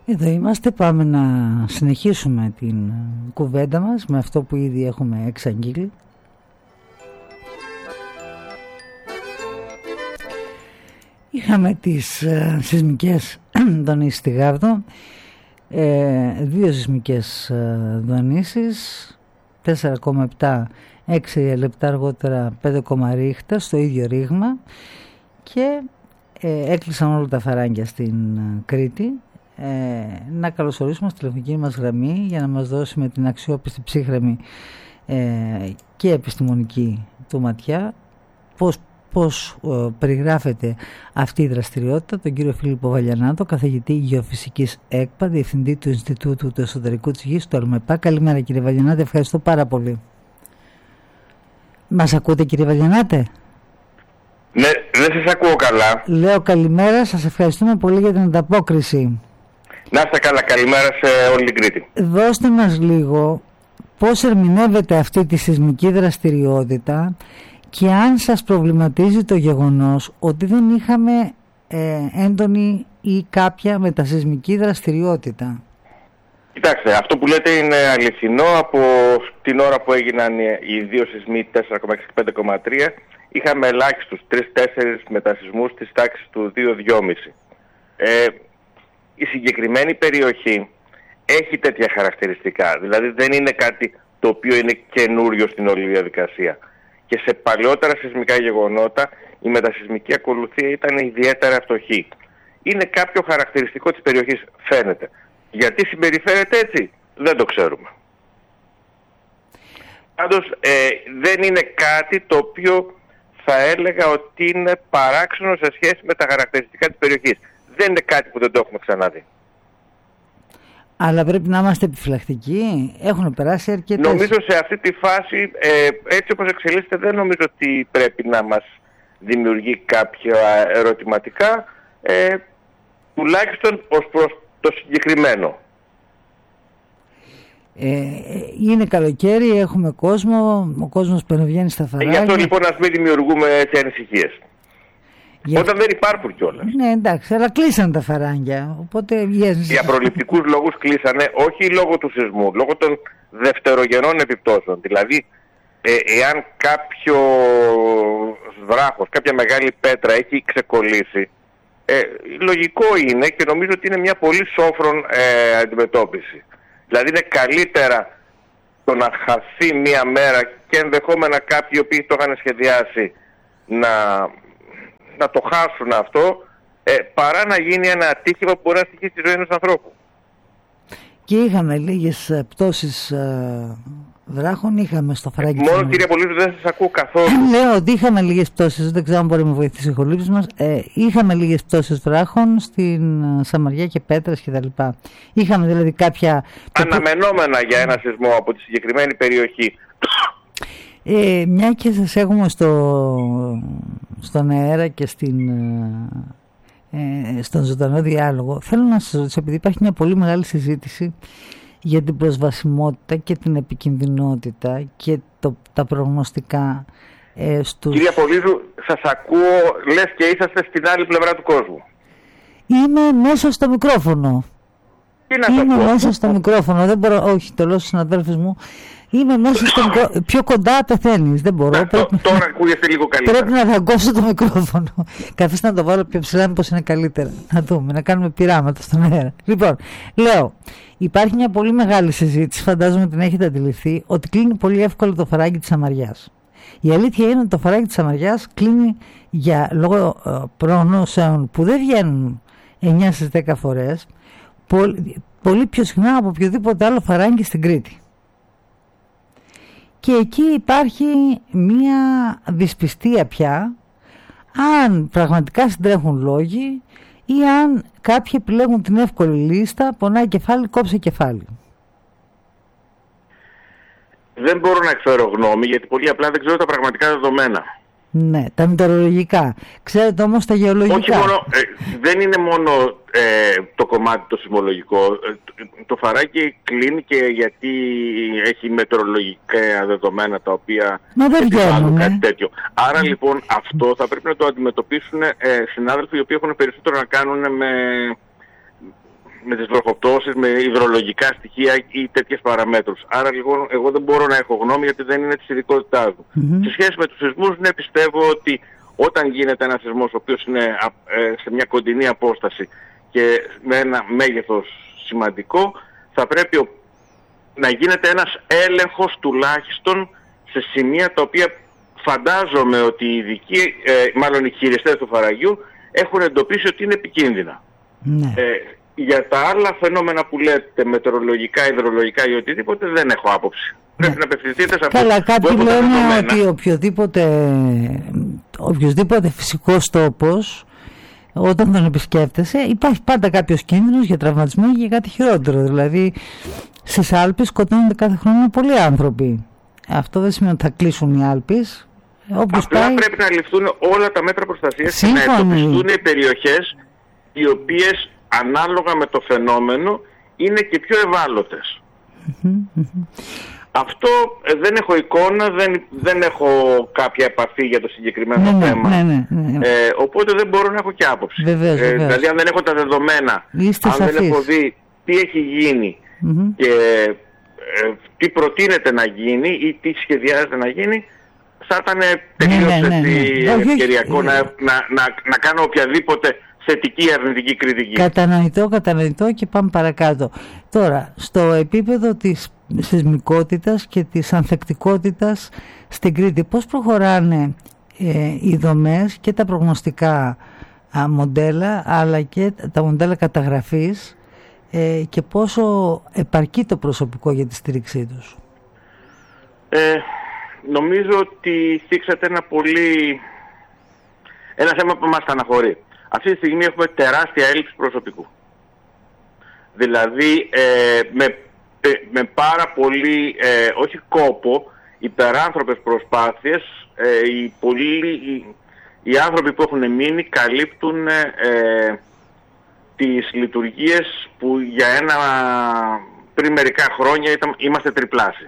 Εδώ είμαστε, πάμε να συνεχίσουμε την κουβέντα μας με αυτό που ήδη έχουμε εξαγγείλει. Είχαμε τις σεισμικές δονήσεις στη Γάβδο, 2 σεισμικές δονήσεις, 4,7, 6 λεπτά αργότερα 5, ρίχτα στο ίδιο ρήγμα και έκλεισαν όλα τα φαράγγια στην Κρήτη. Να καλωσορίσουμε στη τηλεφωνική μας γραμμή για να μας δώσει με την αξιόπιστη ψύχρεμη και επιστημονική του ματιά πώς περιγράφεται αυτή η δραστηριότητα, τον κύριο Φίλιππο Βαλιανάτο, καθηγητή γεωφυσικής ΕΚΠΑ, διευθυντή του Ινστιτούτου του Εσωτερικού της Γης, του ΑΛΜΕΠΑ. Καλημέρα κύριε Βαλιανάτε, ευχαριστώ πάρα πολύ. Μας ακούτε κύριε Βαλιανάτε? Ναι, δεν σας ακούω καλά. Λέω καλημέρα, σας ευχαριστούμε πολύ για την ανταπόκριση. Να είστε καλά, καλημέρα σε όλη την Κρήτη. Δώστε μας λίγο πώς ερμηνεύεται αυτή τη σεισμική δραστηριότητα και αν σας προβληματίζει το γεγονός ότι δεν είχαμε έντονη ή κάποια μετασεισμική δραστηριότητα. Κοιτάξτε, αυτό που λέτε είναι αληθινό. Από την ώρα που έγιναν οι 2 σεισμοί 4,6 και 5,3 είχαμε ελάχιστους 3-4 μετασεισμούς της τάξης του 2-2,5. Η συγκεκριμένη περιοχή έχει τέτοια χαρακτηριστικά. Δηλαδή δεν είναι κάτι το οποίο είναι καινούριο στην όλη διαδικασία. Και σε παλαιότερα σεισμικά γεγονότα η μετασεισμική ακολουθία ήταν ιδιαίτερα φτωχή. Είναι κάποιο χαρακτηριστικό της περιοχής, φαίνεται. Γιατί συμπεριφέρεται έτσι, δεν το ξέρουμε. Πάντως δεν είναι κάτι το οποίο θα έλεγα ότι είναι παράξενο σε σχέση με τα χαρακτηριστικά της περιοχής. Δεν είναι κάτι που δεν το έχουμε ξαναδεί. Αλλά πρέπει να είμαστε επιφυλακτικοί. Έχουν περάσει αρκετές. Νομίζω σε αυτή τη φάση, έτσι όπως εξελίσσεται, δεν νομίζω ότι πρέπει να μας δημιουργεί κάποια ερωτηματικά, τουλάχιστον ως προς το συγκεκριμένο. Είναι καλοκαίρι, έχουμε κόσμο, ο κόσμος περνοβγαίνει στα φαράγγια. Γι' αυτό λοιπόν ας μην δημιουργούμε έτσι ανησυχίες. Όταν δεν υπάρχουν κιόλας. Ναι, εντάξει, αλλά κλείσαν τα φαράγγια. Οπότε για προληπτικούς λόγους κλείσανε, όχι λόγω του σεισμού, λόγω των δευτερογενών επιπτώσεων. Δηλαδή, εάν κάποιο βράχος, κάποια μεγάλη πέτρα έχει ξεκολλήσει, λογικό είναι και νομίζω ότι είναι μια πολύ σόφρον αντιμετώπιση. Δηλαδή είναι καλύτερα το να χαθεί μια μέρα και ενδεχόμενα κάποιοι οι οποίοι το είχαν σχεδιάσει να το χάσουν αυτό, παρά να γίνει ένα ατύχημα που μπορεί να στοιχήσει τη ζωή ενός ανθρώπου. Και είχαμε λίγες πτώσεις βράχων, είχαμε στο φαράγγι. Μόνο κύριε Πολύζου δεν σας ακούω καθόλου. Λέω ότι είχαμε λίγες πτώσεις, δεν ξέρω αν μπορεί να με βοηθήσει η χολύπης μας. Είχαμε λίγες πτώσεις βράχων στην Σαμαριά και Πέτρας κτλ. Είχαμε δηλαδή κάποια... αναμενόμενα για ένα σεισμό από τη συγκεκριμένη περιοχή. Μια και σας έχουμε στον αέρα και στον ζωντανό διάλογο, θέλω να σας ρωτήσω, επειδή υπάρχει μια πολύ μεγάλη συζήτηση για την προσβασιμότητα και την επικινδυνότητα και τα προγνωστικά Κυρία Πολύζου, σας ακούω, λες και είσαστε στην άλλη πλευρά του κόσμου. Είμαι μέσα στο μικρόφωνο. Είμαι μέσα στο μικρόφωνο, δεν μπορώ, όχι, το λέω στους συναδέλφους μου. Είμαι μέσα στο μικρόφωνο. Πιο κοντά πεθαίνεις. Δεν μπορώ. Τώρα ακούγεστε λίγο καλύτερα. Πρέπει να δαγκώσω το μικρόφωνο. Καθίστε να το βάλω πιο ψηλά, μήπως είναι καλύτερα. Να δούμε, να κάνουμε πειράματα στον αέρα. Λοιπόν, λέω, υπάρχει μια πολύ μεγάλη συζήτηση, φαντάζομαι την έχετε αντιληφθεί, ότι κλείνει πολύ εύκολα το φαράγγι της Σαμαριάς. Η αλήθεια είναι ότι το φαράγγι της Σαμαριάς κλείνει λόγω προγνώσεων που δεν βγαίνουν 9 στις 10 φορές, πολύ πιο συχνά από οποιοδήποτε άλλο φαράγγι στην Κρήτη. Και εκεί υπάρχει μία δυσπιστία πια αν πραγματικά συντρέχουν λόγοι ή αν κάποιοι επιλέγουν την εύκολη λίστα, πονάει κεφάλι, κόψε κεφάλι. Δεν μπορώ να εκφέρω γνώμη γιατί πολύ απλά δεν ξέρω τα πραγματικά δεδομένα. Ναι, τα μετεωρολογικά. Ξέρετε όμως τα γεωλογικά. Όχι μόνο, δεν είναι μόνο το κομμάτι το σεισμολογικό. Το φαράγγι κλείνει και γιατί έχει μετεωρολογικά δεδομένα τα οποία δεν βγαίνουν κάτι τέτοιο. Άρα λοιπόν αυτό θα πρέπει να το αντιμετωπίσουν συνάδελφοι οι οποίοι έχουν περισσότερο να κάνουν με τις βροχοπτώσεις, με υδρολογικά στοιχεία ή τέτοιες παραμέτρους. Άρα λοιπόν εγώ δεν μπορώ να έχω γνώμη γιατί δεν είναι της ειδικότητάς μου. Σε σχέση με τους σεισμούς, ναι, πιστεύω ότι όταν γίνεται ένας σεισμός ο οποίος είναι σε μια κοντινή απόσταση και με ένα μέγεθος σημαντικό, θα πρέπει να γίνεται ένας έλεγχος τουλάχιστον σε σημεία τα οποία φαντάζομαι ότι οι ειδικοί, μάλλον οι χειριστές του φαραγγιού, έχουν εντοπίσει ότι είναι επικίνδυνα. Ναι. Για τα άλλα φαινόμενα που λέτε, μετεωρολογικά, υδρολογικά ή οτιδήποτε, δεν έχω άποψη. Ναι. Πρέπει να απευθυνθείτε σε αυτό. Καλά, κάποιοι λένε ότι οποιοδήποτε φυσικός τόπος, όταν τον επισκέφτεσαι, υπάρχει πάντα κάποιος κίνδυνος για τραυματισμό ή για κάτι χειρότερο. Δηλαδή, στις Άλπεις σκοτώνονται κάθε χρόνο πολλοί άνθρωποι. Αυτό δεν σημαίνει ότι θα κλείσουν οι Άλπεις. Απλά πρέπει να ληφθούν όλα τα μέτρα προστασίας και να εντοπιστούν οι περιοχές οι οποίες ανάλογα με το φαινόμενο είναι και πιο ευάλωτες. Αυτό δεν έχω εικόνα, δεν έχω κάποια επαφή για το συγκεκριμένο θέμα. Οπότε δεν μπορώ να έχω και άποψη. Βεβαίως. Δηλαδή αν δεν έχω τα δεδομένα, αν δεν έχω δει τι έχει γίνει και τι προτείνεται να γίνει ή τι σχεδιάζεται να γίνει, θα ήταν τελείως ευκαιριακό να κάνω οποιαδήποτε θετική ή αρνητική κριτική. Κατανοητό και πάμε παρακάτω. Τώρα, στο επίπεδο της σεισμικότητας και της ανθεκτικότητας στην Κρήτη, πώς προχωράνε οι δομές και τα προγνωστικά μοντέλα, αλλά και τα μοντέλα καταγραφής, και πόσο επαρκεί το προσωπικό για τη στήριξή τους? Νομίζω ότι θίξατε ένα θέμα που μας στεναχωρεί. Αυτή τη στιγμή έχουμε τεράστια έλλειψη προσωπικού. Δηλαδή με πάρα πολύ, όχι κόπο, υπεράνθρωπες προσπάθειες, οι άνθρωποι που έχουν μείνει καλύπτουν τις λειτουργίες που πριν μερικά χρόνια είμαστε τριπλάσιοι.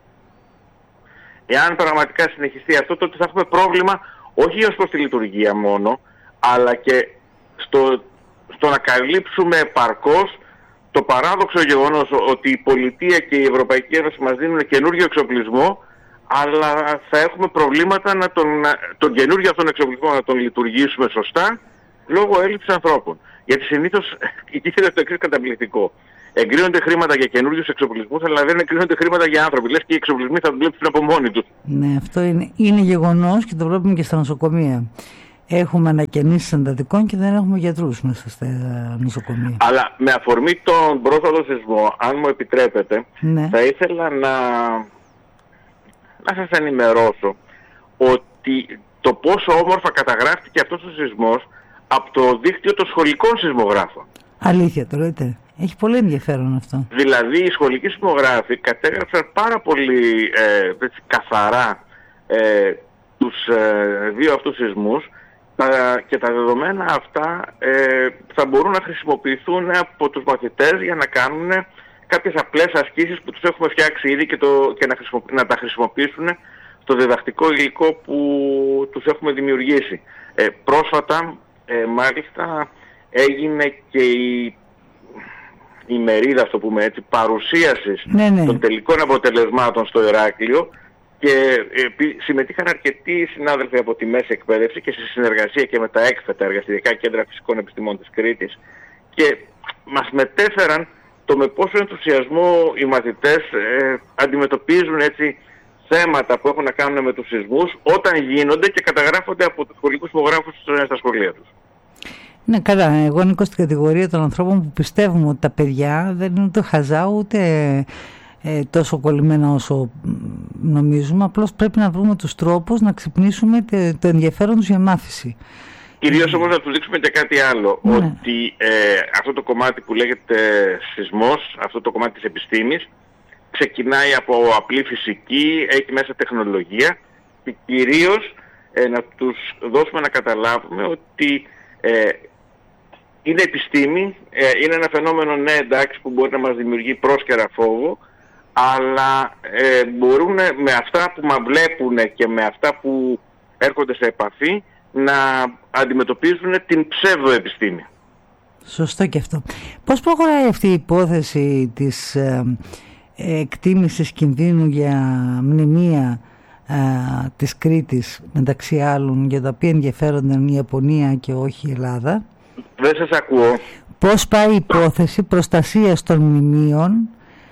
Εάν πραγματικά συνεχιστεί αυτό, τότε θα έχουμε πρόβλημα όχι ως προς τη λειτουργία μόνο, αλλά και στο να καλύψουμε επαρκώς το παράδοξο γεγονός ότι η πολιτεία και η Ευρωπαϊκή Ένωση μας δίνουν καινούριο εξοπλισμό, αλλά θα έχουμε προβλήματα τον καινούριο αυτόν εξοπλισμό να τον λειτουργήσουμε σωστά λόγω έλλειψης ανθρώπων. Γιατί συνήθως γίνεται το εξής καταπληκτικό. Εγκρίνονται χρήματα για καινούριους εξοπλισμούς, αλλά δεν εγκρίνονται χρήματα για άνθρωποι. Λες και οι εξοπλισμοί θα δουλέψουν από μόνοι τους. Ναι, αυτό είναι γεγονός και το βλέπουμε και στα νοσοκομεία. Έχουμε ανακαινήσεις εντατικών και δεν έχουμε γιατρούς μέσα στα νοσοκομεία. Αλλά με αφορμή τον πρόσφατο σεισμό, αν μου επιτρέπετε, θα ήθελα να σας ενημερώσω ότι το πόσο όμορφα καταγράφηκε αυτός ο σεισμός από το δίκτυο των σχολικών σεισμογράφων. Αλήθεια το λέτε? Έχει πολύ ενδιαφέρον αυτό. Δηλαδή οι σχολικοί σεισμογράφοι κατέγραψαν πάρα πολύ καθαρά τους δύο αυτούς σεισμούς και τα δεδομένα αυτά θα μπορούν να χρησιμοποιηθούν από τους μαθητές για να κάνουν κάποιες απλές ασκήσεις που τους έχουμε φτιάξει ήδη και να τα χρησιμοποιήσουν στο διδακτικό υλικό που τους έχουμε δημιουργήσει. Πρόσφατα μάλιστα έγινε και η μερίδα, ας το πούμε έτσι, παρουσίασης των τελικών αποτελεσμάτων στο Ηράκλειο και συμμετείχαν αρκετοί συνάδελφοι από τη μέση εκπαίδευση και σε συνεργασία και με τα ΕΚΦΕ, τα Εργαστηριακά Κέντρα Φυσικών Επιστημών της Κρήτης, και μας μετέφεραν το με πόσο ενθουσιασμό οι μαθητές αντιμετωπίζουν έτσι θέματα που έχουν να κάνουν με τους σεισμούς όταν γίνονται και καταγράφονται από τους σχολικούς σεισμογράφους στα σχολεία τους. Ναι, καλά. Εγώ ανήκω στην κατηγορία των ανθρώπων που πιστεύουμε ότι τα παιδιά δεν είναι ούτε χαζά ούτε τόσο κολλημένα όσο νομίζουμε. Απλώς πρέπει να βρούμε τους τρόπους να ξυπνήσουμε το ενδιαφέρον τους για μάθηση. Κυρίως όμως να τους δείξουμε και κάτι άλλο, ότι αυτό το κομμάτι που λέγεται σεισμός, αυτό το κομμάτι της επιστήμης, ξεκινάει από απλή φυσική, έχει μέσα τεχνολογία και κυρίως να τους δώσουμε να καταλάβουμε ότι είναι επιστήμη, είναι ένα φαινόμενο, ναι, εντάξει, που μπορεί να μας δημιουργεί πρόσκαιρα φόβο, αλλά μπορούν με αυτά που μας βλέπουν και με αυτά που έρχονται σε επαφή να αντιμετωπίζουν την ψευδοεπιστήμη. Σωστό και αυτό. Πώς προχωράει αυτή η υπόθεση της εκτίμησης κινδύνου για μνημεία της Κρήτης, μεταξύ άλλων, για τα οποία ενδιαφέρονται η Ιαπωνία και όχι η Ελλάδα? Δεν σας ακούω. Πώς πάει η υπόθεση προστασίας των μνημείων,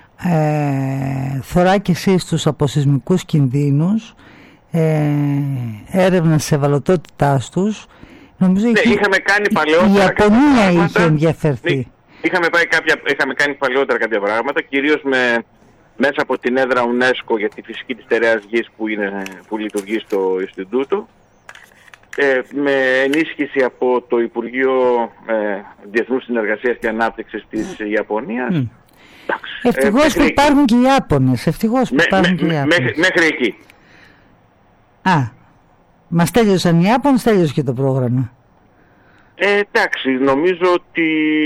θωράκισής τους από σεισμικούς κινδύνους, έρευνα της ευαλωτότητάς τους? Νομίζω είχαμε κάνει παλαιότερα. Η Ιαπωνία είχε ενδιαφερθεί. Είχαμε κάνει παλαιότερα κάποια πράγματα, κυρίως μέσα από την έδρα UNESCO για τη φυσική της στερεάς γης που λειτουργεί στο Ινστιτούτο, με ενίσχυση από το Υπουργείο Διεθνούς Συνεργασίας και Ανάπτυξης της Ιαπωνίας. Ευτυχώς που υπάρχουν και οι Ιάπωνες. Μέχρι εκεί. Μας τέλειωσαν οι Ιάπωνες, τέλειωσε και το πρόγραμμα. Εντάξει, νομίζω ότι...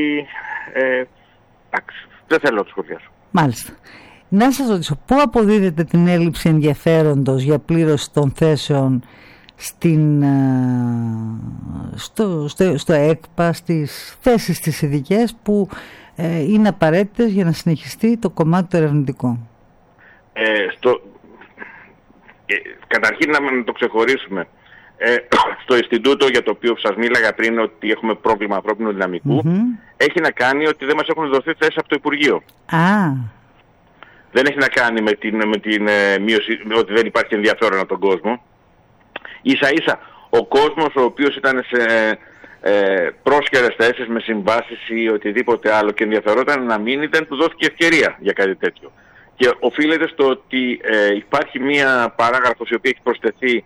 δεν θέλω να το σχολιάσω. Μάλιστα. Να σας ρωτήσω, πού αποδίδεται την έλλειψη ενδιαφέροντος για πλήρωση των θέσεων στο ΕΚΠΑ, στις θέσεις τις ειδικές που είναι απαραίτητες για να συνεχιστεί το κομμάτι το ερευνητικό? Καταρχήν να το ξεχωρίσουμε. Στο Ινστιτούτο, για το οποίο σας μίλαγα πριν ότι έχουμε πρόβλημα ανθρώπινου δυναμικού, έχει να κάνει ότι δεν μας έχουν δοθεί θέσεις από το Υπουργείο. Δεν έχει να κάνει με την μείωση, ότι δεν υπάρχει ενδιαφέρον από τον κόσμο. Ίσα ίσα ο κόσμος ο οποίος ήταν σε πρόσχερες θέσεις με συμβάσεις ή οτιδήποτε άλλο και ενδιαφερόταν να μείνει, δεν του δόθηκε ευκαιρία για κάτι τέτοιο. Και οφείλεται στο ότι υπάρχει μία παράγραφος η οποία έχει προσθεθεί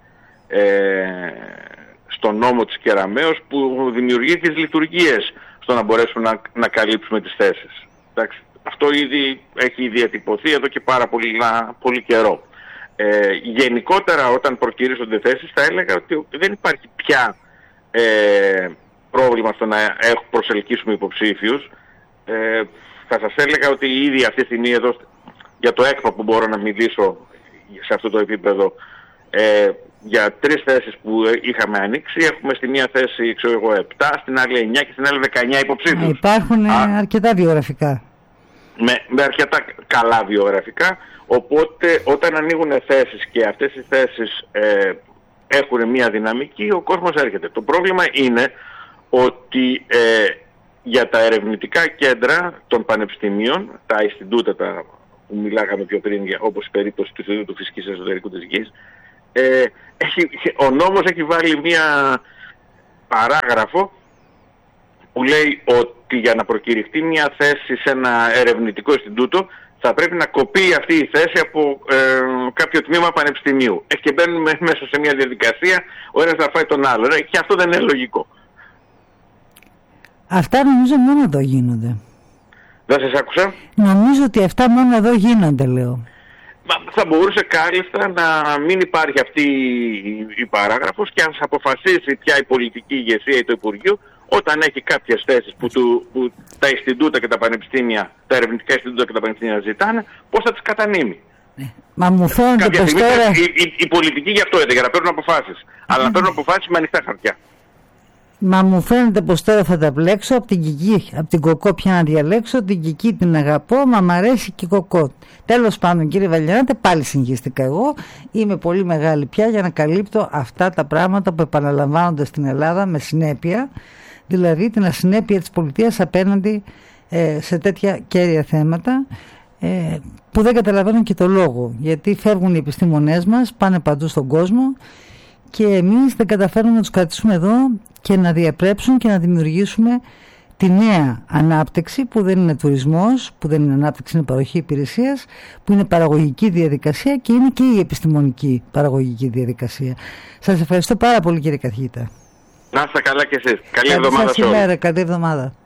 στον νόμο της Κεραμέως, που δημιουργεί τις λειτουργίες στο να μπορέσουμε να καλύψουμε τις θέσεις. Εντάξει, αυτό ήδη έχει διατυπωθεί εδώ και πάρα πολύ καιρό. Γενικότερα, όταν προκυρήσονται θέσεις, θα έλεγα ότι δεν υπάρχει πια πρόβλημα στο να προσελκύσουμε υποψήφιους. Θα σας έλεγα ότι ήδη αυτή τη στιγμή εδώ για το ΕΚΠΑ που μπορώ να μιλήσω σε αυτό το επίπεδο, για 3 θέσεις που είχαμε ανοίξει, έχουμε στη μία θέση 7, στην άλλη 9 και στην άλλη 19 υποψήφιους. Υπάρχουν αρκετά βιογραφικά. Με αρκετά καλά βιογραφικά, οπότε όταν ανοίγουν θέσεις και αυτές οι θέσεις έχουν μία δυναμική, ο κόσμος έρχεται. Το πρόβλημα είναι ότι για τα ερευνητικά κέντρα των πανεπιστημίων, τα Ινστιτούτα που μιλάγαμε πιο πριν, όπως η περίπτωση του Ινστιτούτου Φυσικής Εσωτερικού της Γης, ο νόμος έχει βάλει μία παράγραφο που λέει ότι για να προκηρυχτεί μια θέση σε ένα ερευνητικό Ινστιτούτο θα πρέπει να κοπεί αυτή η θέση από κάποιο τμήμα πανεπιστημίου. Και μπαίνουμε μέσα σε μια διαδικασία, ο ένας να φάει τον άλλο. Και αυτό δεν είναι λογικό. Αυτά νομίζω μόνο εδώ γίνονται. Δεν σας άκουσα. Νομίζω ότι αυτά μόνο εδώ γίνονται, λέω. Θα μπορούσε κάλλιστα να μην υπάρχει αυτή η παράγραφος και αν αποφασίσει πια η πολιτική ηγεσία ή το Υπουργείο, όταν έχει κάποιες θέσεις που τα Ινστιτούτα και τα πανεπιστήμια, τα ερευνητικά Ινστιτούτα και τα πανεπιστήμια ζητάνε, πώς θα τις κατανείμει. Μα μου φαίνεται πως τώρα... Η πολιτική γι' αυτό είναι, για να παίρνουν αποφάσεις. Αλλά να παίρνουν αποφάσεις με ανοιχτά χαρτιά. Μα μου φαίνεται πως τώρα θα τα μπλέξω από την Κική, από την Κοκό πια να διαλέξω. Την Κική την αγαπώ, μα μ' αρέσει και η Κοκό. Τέλος πάντων, κύριε Βαλιανάτε, πάλι συγχύστηκα εγώ. Είμαι πολύ μεγάλη πια για να καλύπτω αυτά τα πράγματα που επαναλαμβάνονται στην Ελλάδα με συνέπεια. Δηλαδή την ασυνέπεια της πολιτείας απέναντι σε τέτοια κέρια θέματα, που δεν καταλαβαίνουν και το λόγο. Γιατί φεύγουν οι επιστήμονές μας, πάνε παντού στον κόσμο και εμείς δεν καταφέρουμε να τους κρατήσουμε εδώ και να διαπρέψουν και να δημιουργήσουμε τη νέα ανάπτυξη, που δεν είναι τουρισμός, που δεν είναι ανάπτυξη, είναι παροχή υπηρεσίας, που είναι παραγωγική διαδικασία και είναι και η επιστημονική παραγωγική διαδικασία. Σας ευχαριστώ πάρα πολύ, κύριε καθηγητά. Να είστε καλά κι εσείς. Καλή εβδομάδα σε όλους. Καλή εβδομάδα.